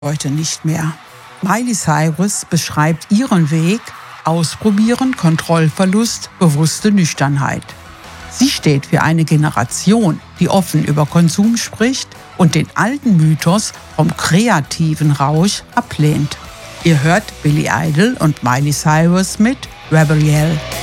heute nicht mehr. Miley Cyrus beschreibt ihren Weg: Ausprobieren, Kontrollverlust, bewusste Nüchternheit. Sie steht für eine Generation, die offen über Konsum spricht und den alten Mythos vom kreativen Rausch ablehnt. Ihr hört Billy Idol und Miley Cyrus mit Rebel Yell.